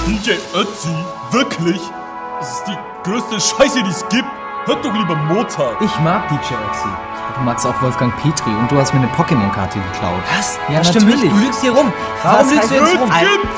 DJ Ötzi? Wirklich? Das ist die größte Scheiße, die es gibt. Hört doch lieber Mozart. Ich mag DJ Ötzi. Ja, du magst auch Wolfgang Petri und du hast mir eine Pokémon-Karte geklaut. Was? Ja, Das stimmt natürlich. nicht. Du lügst hier rum. Was Warum lügst heißt du jetzt rum? Kind!